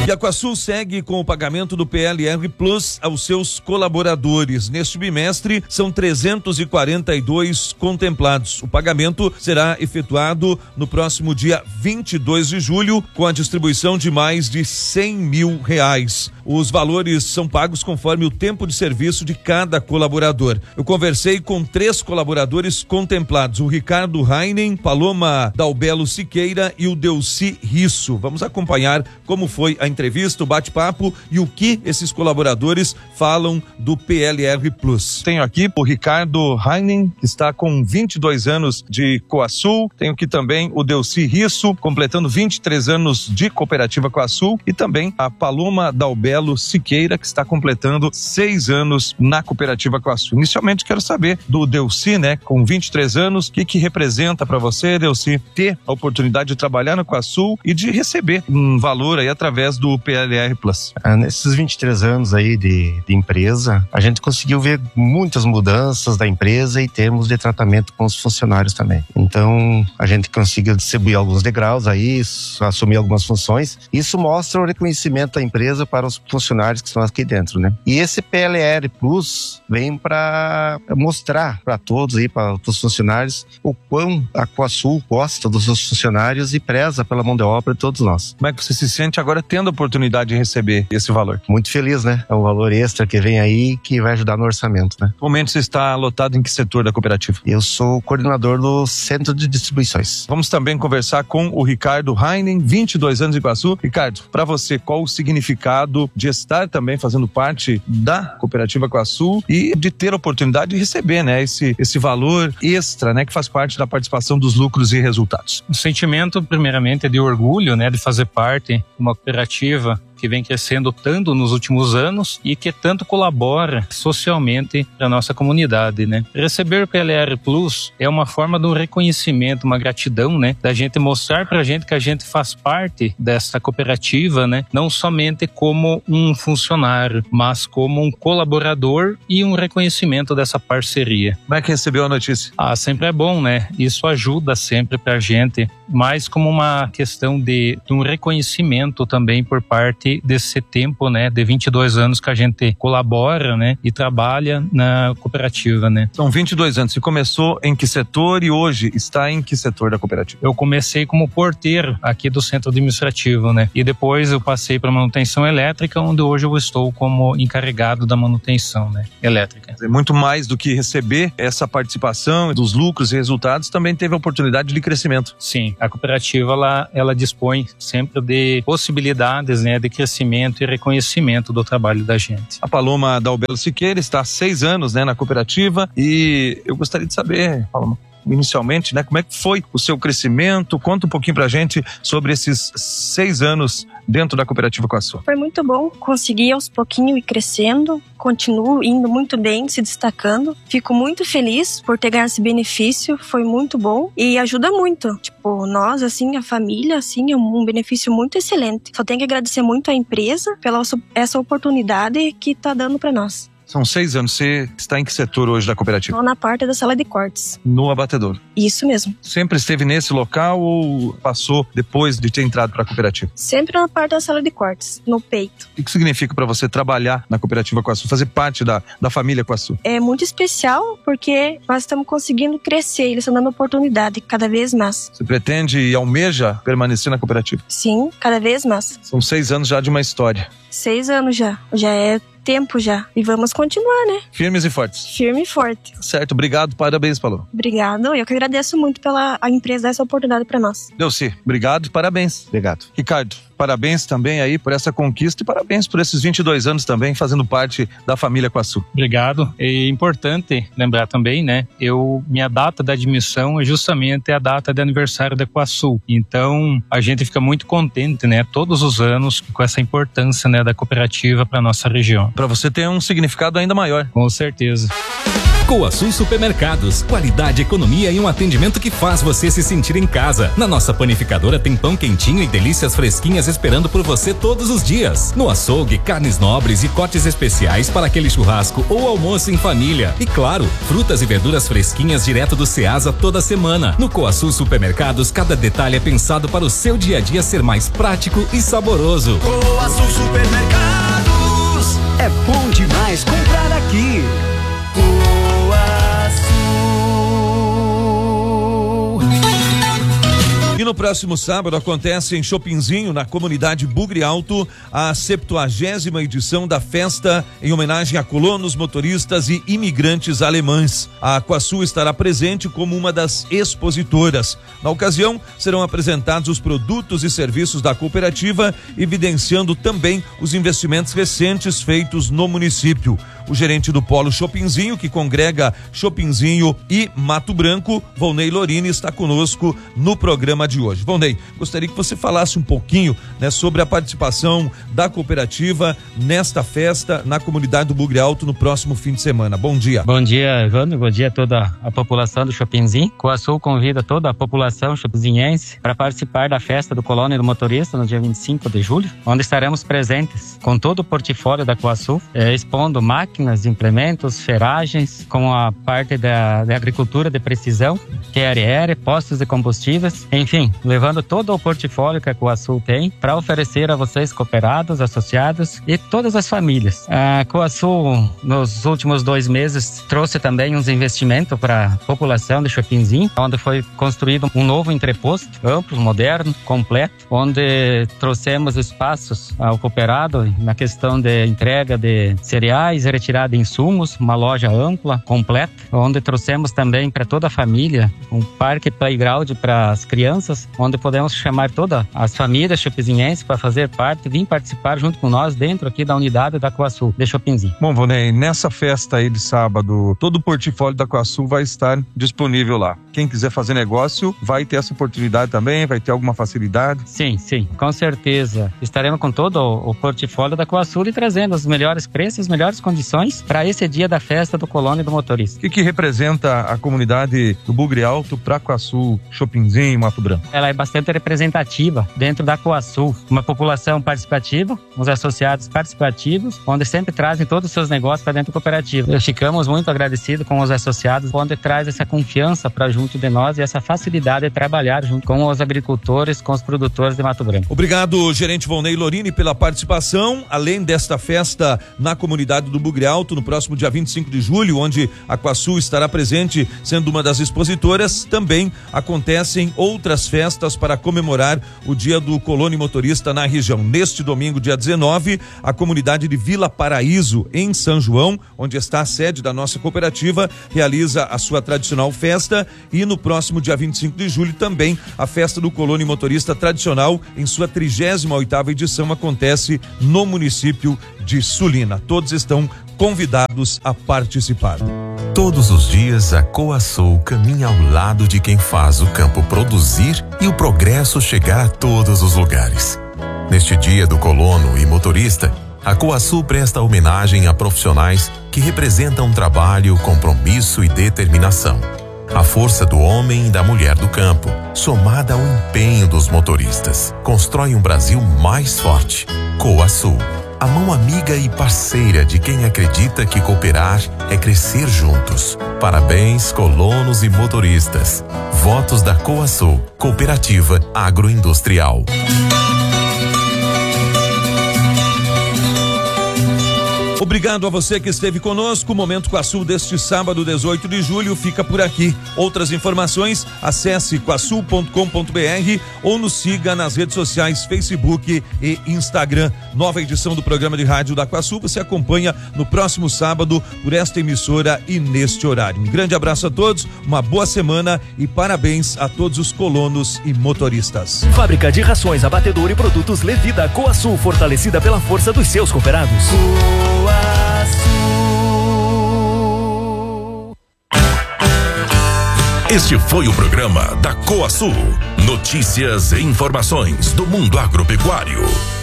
E a Coasul segue com o pagamento do PLR Plus aos seus colaboradores. Neste bimestre, são 342 contemplados. O pagamento será efetuado no próximo dia 22 de julho, com a distribuição de mais de R$100 mil. Os valores são pagos conforme o tempo de serviço de cada colaborador. Eu conversei com 3 colaboradores contemplados: o Ricardo Heinen, Paloma Dalbelo Siqueira e o Delci Risso. Vamos acompanhar como foi a entrevista, o bate-papo e o que esses colaboradores falam do PLR Plus. Tenho aqui o Ricardo Heinen, que está com 22 anos de Coasul. Tenho aqui também o Delci Risso, completando 23 anos de Cooperativa Coasul, e também a Paloma Dalbelo Siqueira, que está completando 6 anos na Cooperativa Coasul. Inicialmente quero saber do Delci, né, com 23 anos, o que representa para você, Delci, ter a oportunidade de trabalhar na Coasul e de receber um valor aí através do PLR Plus. Nesses 23 anos aí de empresa, a gente conseguiu ver muitas mudanças da empresa em termos de tratamento com os funcionários também. Então, a gente conseguiu distribuir alguns degraus aí, assumir algumas funções. Isso mostra o reconhecimento da empresa para os funcionários que estão aqui dentro, né? E esse PLR Plus vem para mostrar para todos aí, para os funcionários, o quão a Coasul gosta dos seus funcionários e preza pela mão de obra de todos nós. Como é que você se sente agora tendo a oportunidade de receber esse valor? Muito feliz, né? É um valor extra que vem aí que vai ajudar no orçamento, né? No momento você está lotado em que setor da cooperativa? Eu sou coordenador do Centro de Distribuições. Vamos também conversar com o Ricardo Heinen, 22 anos de Coasul. Ricardo, para você, qual o significado de estar também fazendo parte da Cooperativa Coasul e de ter a oportunidade de receber, né, esse valor extra, né, que faz parte da participação dos lucros e resultados? O sentimento, primeiramente, é de orgulho, né, de fazer parte de uma cooperativa que vem crescendo tanto nos últimos anos e que tanto colabora socialmente para a nossa comunidade, né? Receber o PLR Plus é uma forma de um reconhecimento, uma gratidão, né? Da gente mostrar para a gente que a gente faz parte dessa cooperativa, né? Não somente como um funcionário, mas como um colaborador e um reconhecimento dessa parceria. Como é que recebeu a notícia? Sempre é bom, né? Isso ajuda sempre para a gente, mais como uma questão de um reconhecimento também por parte desse tempo, né, de 22 anos que a gente colabora, né, e trabalha na cooperativa, né. São 22 anos. Você começou em que setor e hoje está em que setor da cooperativa? Eu comecei como porteiro aqui do centro administrativo, né, e depois eu passei para manutenção elétrica, onde hoje eu estou como encarregado da manutenção, né, elétrica. Muito mais do que receber essa participação dos lucros e resultados, também teve a oportunidade de crescimento. Sim, a cooperativa ela dispõe sempre de possibilidades, né, de crescimento e reconhecimento do trabalho da gente. A Paloma Dalbelo Siqueira está há 6 anos, né, na cooperativa, e eu gostaria de saber, Paloma, inicialmente, né, como é que foi o seu crescimento? Conta um pouquinho pra gente sobre esses 6 anos dentro da Cooperativa Coasul. Foi muito bom, consegui aos pouquinhos ir crescendo, continuo indo muito bem, se destacando. Fico muito feliz por ter ganhado esse benefício, foi muito bom e ajuda muito. Tipo, nós, assim, a família, assim, é um benefício muito excelente. Só tenho que agradecer muito à empresa pela essa oportunidade que tá dando pra nós. São 6 anos. Você está em que setor hoje da cooperativa? Estou na parte da sala de cortes. No abatedor? Isso mesmo. Sempre esteve nesse local ou passou depois de ter entrado para a cooperativa? Sempre na parte da sala de cortes, no peito. O que significa para você trabalhar na Cooperativa Coasul, fazer parte da família Coasul? É muito especial porque nós estamos conseguindo crescer, eles estão dando oportunidade cada vez mais. Você pretende e almeja permanecer na cooperativa? Sim, cada vez mais. São 6 anos já de uma história. 6 anos já é tempo já. E vamos continuar, né? Firmes e fortes. Firme e forte. Certo, obrigado, parabéns, Paloma. Obrigado, eu que agradeço muito pela a empresa dar essa oportunidade para nós. Delci, obrigado e parabéns. Obrigado. Ricardo, parabéns também aí por essa conquista e parabéns por esses 22 anos também fazendo parte da família Coasul. Obrigado. É importante lembrar também, né? Minha data da admissão é justamente a data de aniversário da Coasul. Então, a gente fica muito contente, né? Todos os anos com essa importância, né, da cooperativa para nossa região. Para você ter um significado ainda maior. Com certeza. Coasul Supermercados, qualidade, economia e um atendimento que faz você se sentir em casa. Na nossa panificadora tem pão quentinho e delícias fresquinhas esperando por você todos os dias. No açougue, carnes nobres e cortes especiais para aquele churrasco ou almoço em família. E claro, frutas e verduras fresquinhas direto do Ceasa toda semana. No Coasul Supermercados, cada detalhe é pensado para o seu dia a dia ser mais prático e saboroso. Coasul Supermercados, é bom demais comprar aqui. E no próximo sábado acontece em Chopinzinho, na comunidade Bugre Alto, a 70ª edição da festa em homenagem a colonos, motoristas e imigrantes alemães. A Coasul estará presente como uma das expositoras. Na ocasião, serão apresentados os produtos e serviços da cooperativa, evidenciando também os investimentos recentes feitos no município. O gerente do Polo Chopinzinho, que congrega Chopinzinho e Mato Branco, Volney Lorini, está conosco no programa de hoje. Volney, gostaria que você falasse um pouquinho, né, sobre a participação da cooperativa nesta festa na comunidade do Bugre Alto no próximo fim de semana. Bom dia. Bom dia, Evandro. Bom dia a toda a população do Chopinzinho. Coasul convida toda a população chopinzinhense para participar da festa do Colono e do Motorista no dia 25 de julho, onde estaremos presentes com todo o portfólio da Coasul, expondo máquinas, implementos, ferragens, com a parte da agricultura de precisão, QRR, postos de combustíveis, enfim, levando todo o portfólio que a Coasul tem para oferecer a vocês cooperados, associados e todas as famílias. A Coasul, nos últimos 2 meses, trouxe também uns investimentos para a população de Chopinzinho, onde foi construído um novo entreposto, amplo, moderno, completo, onde trouxemos espaços ao cooperado na questão de entrega de cereais, retirada de insumos, uma loja ampla, completa, onde trouxemos também para toda a família um parque playground para as crianças, onde podemos chamar todas as famílias chopinzinhenses para fazer parte, vir participar junto com nós dentro aqui da unidade da Coasul de Chopinzinho. Bom, Volney, nessa festa aí de sábado, todo o portfólio da Coasul vai estar disponível lá. Quem quiser fazer negócio vai ter essa oportunidade também, vai ter alguma facilidade? Sim, com certeza. Estaremos com todo o portfólio da Coasul e trazendo os melhores preços, as melhores condições para esse dia da festa do Colono e do Motorista. O que representa a comunidade do Bugre Alto para Coasul, Chopinzinho e Mato Branco? Ela é bastante representativa dentro da Coasul. Uma população participativa, uns associados participativos, onde sempre trazem todos os seus negócios para dentro da cooperativa. Ficamos muito agradecidos com os associados, onde traz essa confiança para junto de nós e essa facilidade de trabalhar junto com os agricultores, com os produtores de Mato Branco. Obrigado, gerente Volney Lorini, pela participação. Além desta festa na comunidade do Bugre Alto, no próximo dia 25 de julho, onde a Coasul estará presente, sendo uma das expositoras, também acontecem outras festas para comemorar o dia do colono e motorista na região. Neste domingo, dia 19, a comunidade de Vila Paraíso, em São João, onde está a sede da nossa cooperativa, realiza a sua tradicional festa, e no próximo dia 25 de julho também a festa do colono e motorista tradicional, em sua 38ª edição, acontece no município de Sulina. Todos estão convidados a participar. Todos os dias a Coasul caminha ao lado de quem faz o campo produzir e o progresso chegar a todos os lugares. Neste dia do colono e motorista, a Coasul presta homenagem a profissionais que representam trabalho, compromisso e determinação. A força do homem e da mulher do campo, somada ao empenho dos motoristas, constrói um Brasil mais forte. Coasul, a mão amiga e parceira de quem acredita que cooperar é crescer juntos. Parabéns, colonos e motoristas. Votos da Coasul, Cooperativa Agroindustrial. Obrigado a você que esteve conosco. O Momento Coasul deste sábado, 18 de julho, fica por aqui. Outras informações, acesse coasul.com.br ou nos siga nas redes sociais, Facebook e Instagram. Nova edição do programa de rádio da Coasul você acompanha no próximo sábado por esta emissora e neste horário. Um grande abraço a todos, uma boa semana e parabéns a todos os colonos e motoristas. Fábrica de rações, abatedor e produtos Levida Coasul, fortalecida pela força dos seus cooperados. Este foi o programa da Coasul. Notícias e informações do mundo agropecuário.